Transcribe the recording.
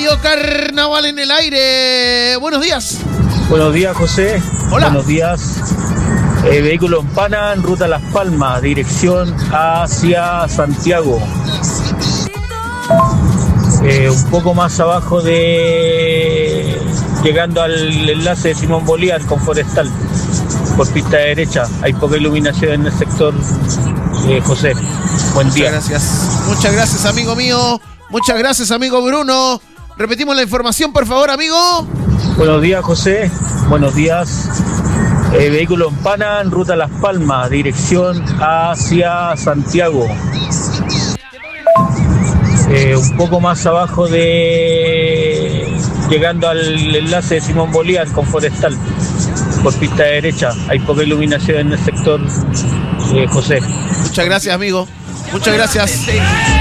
Radio Carnaval en el aire. Buenos días. Buenos días, José. Hola. Buenos días. Vehículo Empana en ruta Las Palmas, dirección hacia Santiago. Un poco más abajo llegando al enlace de Simón Bolívar con Forestal, por pista derecha. Hay poca iluminación en el sector, José. Buen día. Muchas gracias, amigo mío. Muchas gracias, amigo Bruno. Repetimos la información, por favor, amigo. Buenos días, José. Buenos días. Vehículo Empana en ruta Las Palmas, dirección hacia Santiago. Un poco más abajo llegando al enlace de Simón Bolívar con Forestal, por pista derecha. Hay poca iluminación en el sector, José. Muchas gracias, amigo. Muchas gracias.